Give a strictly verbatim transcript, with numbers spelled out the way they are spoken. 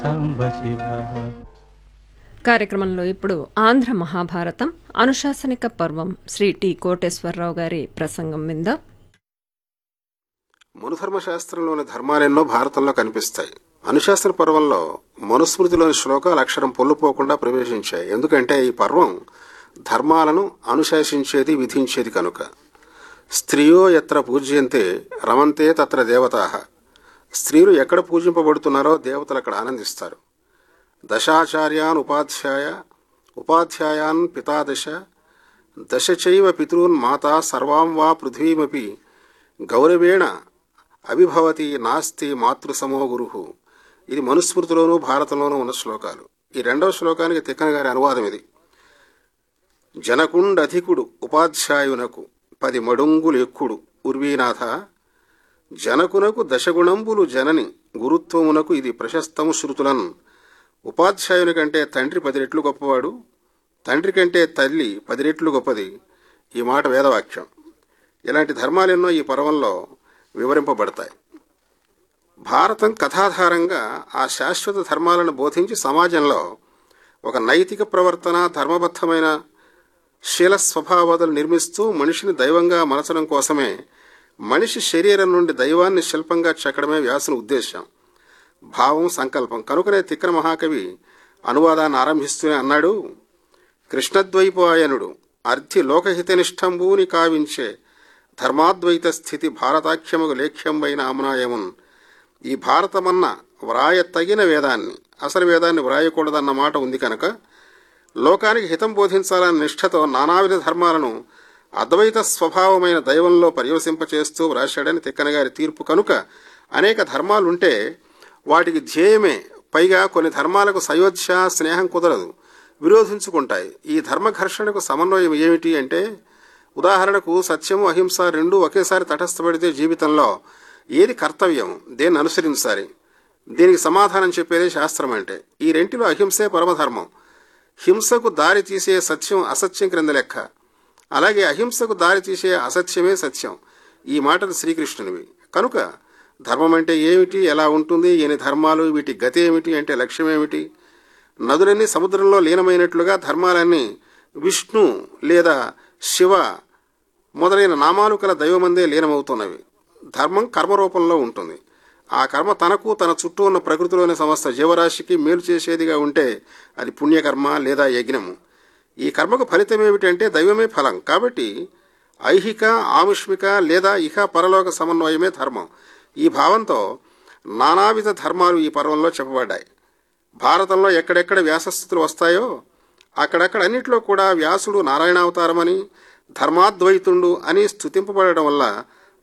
సాంబ శివ. కార్యక్రమంలో ఇప్పుడు ఆంధ్ర మహాభారతం అనుశాసనిక పర్వం శ్రీ టి కోటేశ్వరరావు గారి ప్రసంగం విందాం. మనుధర్మశాస్త్రంలోని ధర్మాలెన్నో భారతంలో కనిపిస్తాయి. అనుశాసన పర్వంలో మనుస్మృతిలోని శ్లోకాలు అక్షరం పొల్లుపోకుండా ప్రవేశించాయి. ఎందుకంటే ఈ పర్వం ధర్మాలను అనుశాసించేది, విధించేది కనుక. స్త్రియో ఎత్ర పూజ్యంతే రమంతే తత్ర దేవతాః. స్త్రీలు ఎక్కడ పూజింపబడుతున్నారో దేవతలు అక్కడ ఆనందిస్తారు. దశాచార్యాన్ ఉపాధ్యాయ ఉపాధ్యాయాన్ పితాదశ దశ చైవ పితॄన్ మాతా సర్వాం వా పృథ్వీమపి గౌరవేణ అభిభవతి నాస్తి మాతృసమో గురుః. ఇది మనుస్మృతిలోనూ భారతంలోనూ ఉన్న శ్లోకాలు. ఈ రెండవ శ్లోకానికి తిక్కన గారి అనువాదం ఇది. జనకుండధికుడు ఉపాధ్యాయునకు పది మడుంగులు ఎక్కుడు ఉర్వీనాథ. జనకునకు దశగుణంబులు జనని గురుత్వమునకు ఇది ప్రశస్తము శృతులన్. ఉపాధ్యాయుని కంటే తండ్రి పది రెట్లు గొప్పవాడు, తండ్రి కంటే తల్లి పది రెట్లు గొప్పది. ఈ మాట వేదవాక్యం. ఇలాంటి ధర్మాలెన్నో ఈ పర్వంలో వివరింపబడతాయి. భారతం కథాధారంగా ఆ శాశ్వత ధర్మాలను బోధించి సమాజంలో ఒక నైతిక ప్రవర్తన, ధర్మబద్ధమైన శీల స్వభావాలు నిర్మిస్తూ మనిషిని దైవంగా మలచడం కోసమే మనిషి శరీరం నుండి దైవాన్ని శిల్పంగా చెక్కడమే వ్యాసుని ఉద్దేశం, భావం, సంకల్పం. కనుకనే తిక్కన మహాకవి అనువాదాన్ని ఆరంభిస్తూనే అన్నాడు, కృష్ణద్వైపాయనుడు అర్థి లోకహితనిష్టంబూని కావించే ధర్మాద్వైత స్థితి భారతాఖ్యముకు లేఖ్యంబైన అమనాయమున్. ఈ భారతమన్న వ్రాయ తగిన వేదాన్ని, అసలు వేదాన్ని వ్రాయకూడదన్న మాట ఉంది కనుక లోకానికి హితం బోధించాలన్న నిష్ఠతో నానావిధ ధర్మాలను అద్వైత స్వభావమైన దైవంలో పర్యవసింపచేస్తూ వ్రాశాడని తిక్కనగారి తీర్పు. కనుక అనేక ధర్మాలుంటే వాటికి ధ్యేయమే. పైగా కొన్ని ధర్మాలకు సయోధ్య, స్నేహం కుదరదు, విరోధించుకుంటాయి. ఈ ధర్మఘర్షణకు సమన్వయం ఏమిటి అంటే, ఉదాహరణకు సత్యము, అహింస రెండూ ఒకేసారి తటస్థపడితే జీవితంలో ఏది కర్తవ్యం, దేన్ని అనుసరించాలి, దీనికి సమాధానం చెప్పేదే శాస్త్రం. అంటే ఈ రెంటిలో అహింసే పరమధర్మం. హింసకు దారి తీసే సత్యం అసత్యం క్రింద లెక్క. అలాగే అహింసకు దారి తీసే అసత్యమే సత్యం. ఈ మాటలు శ్రీకృష్ణునివి. కనుక ధర్మం అంటే ఏమిటి, ఎలా ఉంటుంది, ఎన్ని ధర్మాలు, వీటి గతి ఏమిటి, అంటే లక్ష్యం ఏమిటి. నదులన్నీ సముద్రంలో లీనమైనట్లుగా ధర్మాలన్నీ విష్ణు లేదా శివ మొదలైన నామాలు కల దైవమందే లీనమవుతున్నవి. ధర్మం కర్మరూపంలో ఉంటుంది. ఆ కర్మ తనకు, తన చుట్టూ ఉన్న ప్రకృతిలోని సమస్త జీవరాశికి మేలు చేసేదిగా ఉంటే అది పుణ్యకర్మ లేదా యజ్ఞము. ఈ కర్మకు ఫలితం ఏమిటంటే దైవమే ఫలం. కాబట్టి ఐహిక, ఆముష్మిక లేదా ఇహ పరలోక సమన్వయమే ధర్మం. ఈ భావంతో నానావిధ ధర్మాలు ఈ పర్వంలో చెప్పబడ్డాయి. భారతంలో ఎక్కడెక్కడ వ్యాసస్థుతులు వస్తాయో అక్కడక్కడ అన్నింటిలో కూడా వ్యాసుడు నారాయణావతారమని, ధర్మాద్వైతుండు అని స్తుతింపబడడం వల్ల